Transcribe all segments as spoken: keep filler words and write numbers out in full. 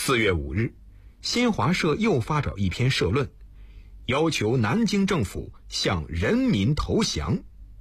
四月五日，新华社又发表一篇社论，要求南京政府向人民投降。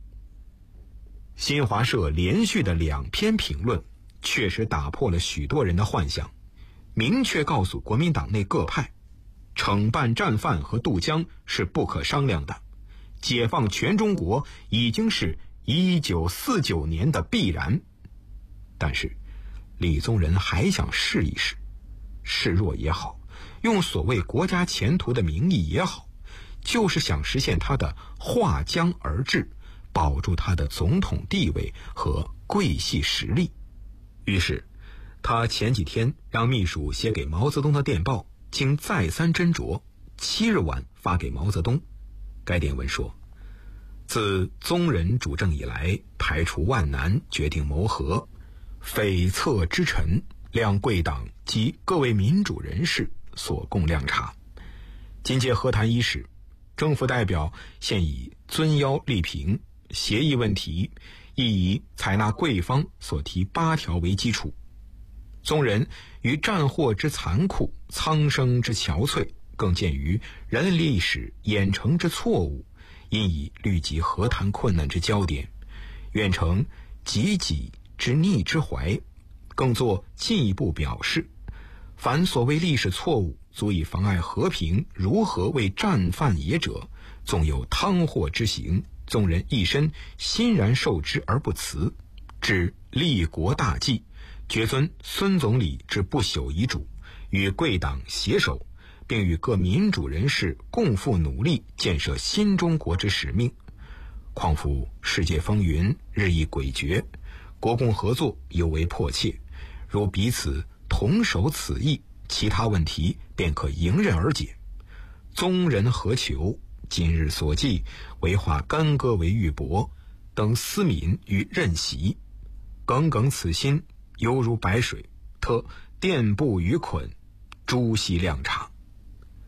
新华社连续的两篇评论确实打破了许多人的幻想，明确告诉国民党内各派，惩办战犯和渡江是不可商量的，解放全中国已经是一九四九年的必然。但是李宗仁还想试一试，示弱也好，用所谓国家前途的名义也好，就是想实现他的划江而治，保住他的总统地位和桂系实力。于是他前几天让秘书写给毛泽东的电报经再三斟酌，七日晚发给毛泽东。该电文说，自宗仁主政以来，排除万难，决定谋和，悱恻之臣，谅贵党及各位民主人士所供谅察。今届和谈伊始，政府代表现以遵邀力评，协议问题亦以采纳贵方所提八条为基础。宗仁于战祸之残酷，苍生之憔悴，更鉴于人类历史演成之错误，因以虑及和谈困难之焦点，愿成己己之逆之怀，更作进一步表示，凡所谓历史错误足以妨碍和平，如何为战犯也者，纵有汤祸之行，宗仁一身欣然受之而不辞，至立国大计，决遵孙总理之不朽遗嘱，与贵党携手，并与各民主人士共赴努力建设新中国之使命。况夫世界风云日益诡谲，国共合作尤为迫切，如彼此同守此意，其他问题便可迎刃而解。宗仁何求？今日所记，为化干戈为玉帛，等思敏与任习，耿耿此心，犹如白水，特电布于捆，诸悉亮察。